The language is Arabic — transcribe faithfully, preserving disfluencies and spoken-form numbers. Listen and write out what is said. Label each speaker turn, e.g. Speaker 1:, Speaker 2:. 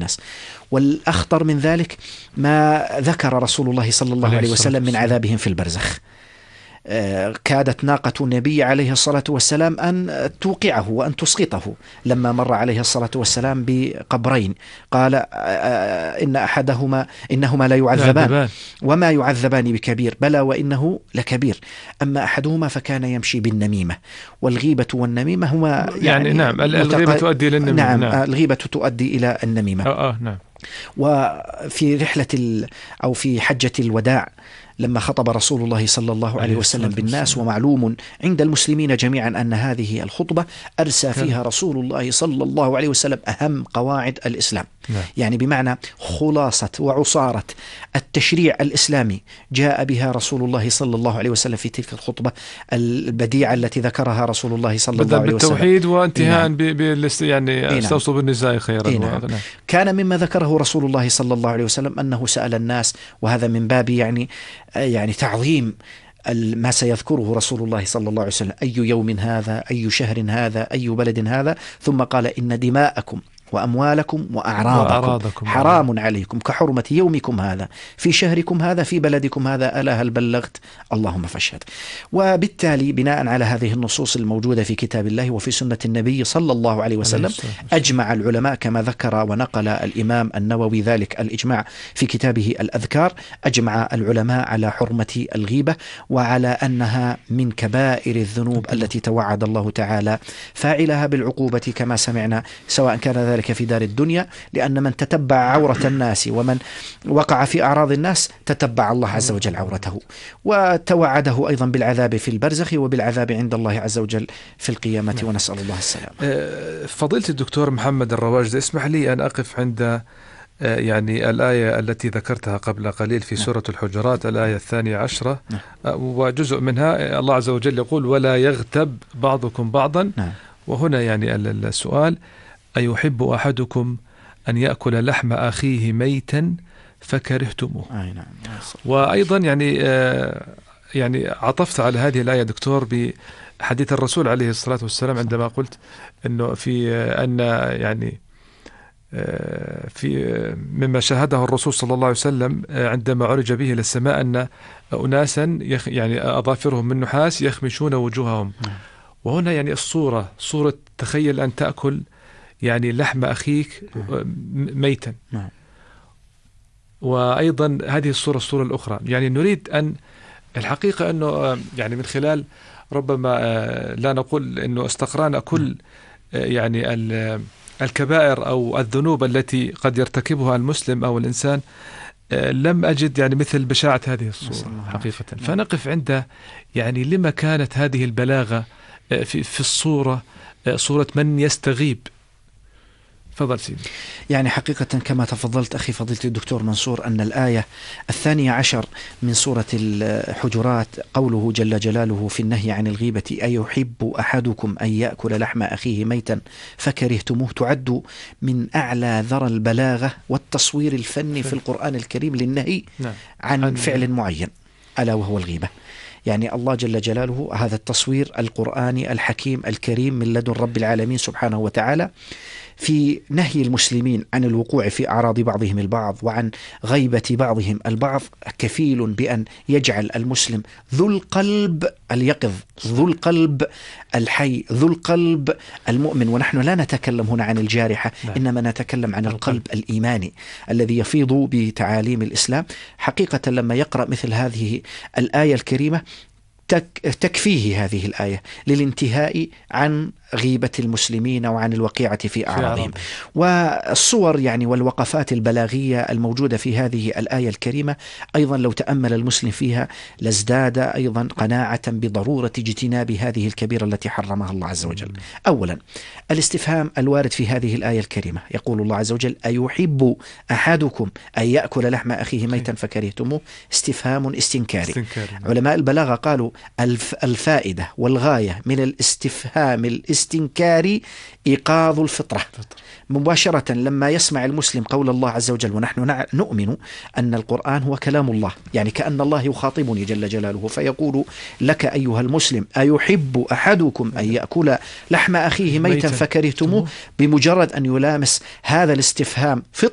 Speaker 1: الناس. والأخطر من ذلك ما ذكر رسول الله صلى الله عليه وسلم من عذابهم في البرزخ. كادت ناقة النبي عليه الصلاة والسلام أن توقعه وأن تسقطه لما مر عليه الصلاة والسلام بقبرين، قال إن أحدهما إنهما لا يعذبان وما يعذبان بكبير بلى وإنه لكبير، أما أحدهما فكان يمشي بالنميمة. والغيبة والنميمة هما يعني,
Speaker 2: يعني نعم الغيبة تؤدي إلى النميمة.
Speaker 1: نعم, نعم الغيبة تؤدي إلى النميمة.
Speaker 2: آه آه نعم.
Speaker 1: وفي رحلة أو في حجة الوداع لما خطب رسول الله صلى الله عليه وسلم بالناس، ومعلوم عند المسلمين جميعا أن هذه الخطبة أرسى فيها رسول الله صلى الله عليه وسلم أهم قواعد الإسلام. نعم. يعني بمعنى خلاصة وعصارة التشريع الإسلامي جاء بها رسول الله صلى الله عليه وسلم في تلك الخطبة البديعة التي ذكرها رسول الله صلى الله عليه وسلم،
Speaker 2: بالتوحيد وانتهاء بال يعني استوصوا بالنساء خيرا.
Speaker 1: نعم. كان مما ذكره رسول الله صلى الله عليه وسلم أنه سأل الناس، وهذا من باب يعني يعني تعظيم ما سيذكره رسول الله صلى الله عليه وسلم، أي يوم هذا، أي شهر هذا، أي بلد هذا، ثم قال إن دماءكم وأموالكم وأعراضكم, وأعراضكم حرام عليكم كحرمة يومكم هذا في شهركم هذا في بلدكم هذا، ألا هل بلغت؟ اللهم فاشهد. وبالتالي بناء على هذه النصوص الموجودة في كتاب الله وفي سنة النبي صلى الله عليه وسلم أجمع العلماء كما ذكر ونقل الإمام النووي ذلك الإجماع في كتابه الأذكار، أجمع العلماء على حرمة الغيبة وعلى أنها من كبائر الذنوب التي توعد الله تعالى فاعلها بالعقوبة كما سمعنا، سواء كان ذلك في دار الدنيا، لأن من تتبع عورة الناس ومن وقع في أعراض الناس تتبع الله عز وجل عورته، وتوعده أيضا بالعذاب في البرزخ وبالعذاب عند الله عز وجل في القيامة. ونسأل الله السلام.
Speaker 2: فضيلة الدكتور محمد الرواجدي، اسمح لي أن أقف عند يعني الآية التي ذكرتها قبل قليل في سورة الحجرات، الآية الثانية عشرة، وجزء منها الله عز وجل يقول ولا يغتب بعضكم بعضا. وهنا يعني السؤال: أيحب أحدكم أن يأكل لحم أخيه ميتا فكرهتموه؟
Speaker 1: أي نعم.
Speaker 2: وأيضا يعني يعني عطفت على هذه الآية دكتور بحديث الرسول عليه الصلاة والسلام عندما قلت أنه في أن يعني في مما شاهده الرسول صلى الله عليه وسلم عندما عرج به إلى السماء أن أناسا يعني أظافرهم من نحاس يخمشون وجوههم. وهنا يعني الصورة صورة تخيل أن تأكل يعني لحم أخيك ميتا. وأيضا هذه الصورة الصورة الأخرى، يعني نريد أن الحقيقة أنه يعني من خلال ربما لا نقول أنه استقرانا كل يعني الكبائر أو الذنوب التي قد يرتكبها المسلم أو الإنسان، لم أجد يعني مثل بشاعة هذه الصورة حقيقة. فنقف عند يعني لما كانت هذه البلاغة في, في الصورة صورة من يستغيب. فضل سيدي.
Speaker 1: يعني حقيقة كما تفضلت أخي فضيلة الدكتور منصور أن الآية الثانية عشر من سورة الحجرات قوله جل جلاله في النهي عن الغيبة أيحب أحدكم أن يأكل لحم أخيه ميتا فكرهتموه تعد من أعلى ذرى البلاغة والتصوير الفني في القرآن الكريم للنهي نعم. عن فعل معين ألا وهو الغيبة. يعني الله جل جلاله هذا التصوير القرآني الحكيم الكريم من لدن رب العالمين سبحانه وتعالى في نهي المسلمين عن الوقوع في أعراض بعضهم البعض وعن غيبة بعضهم البعض كفيل بأن يجعل المسلم ذو القلب اليقظ، ذو القلب الحي، ذو القلب المؤمن. ونحن لا نتكلم هنا عن الجارحة، إنما نتكلم عن القلب الإيماني الذي يفيض بتعاليم الإسلام. حقيقة لما يقرأ مثل هذه الآية الكريمة تكفيه هذه الآية للانتهاء عن غيبة المسلمين وعن الوقيعة في أعراضهم. والصور يعني والوقفات البلاغية الموجودة في هذه الآية الكريمة أيضا لو تأمل المسلم فيها لازداد أيضا قناعة بضرورة اجتناب هذه الكبيرة التي حرمها الله عز وجل. أولا الاستفهام الوارد في هذه الآية الكريمة، يقول الله عز وجل أيحب أحدكم أن يأكل لحم أخيه ميتا فكرهتموه، استفهام استنكاري. علماء البلاغة قالوا الف الفائدة والغاية من الاستفهام الاستنكاري إيقاظ الفطرة مباشرة. لما يسمع المسلم قول الله عز وجل، ونحن نؤمن أن القرآن هو كلام الله، يعني كأن الله يخاطبني جل جلاله فيقول لك أيها المسلم أيحب أحدكم أن يأكل لحم أخيه ميتا فكرهتموه، بمجرد أن يلامس هذا الاستفهام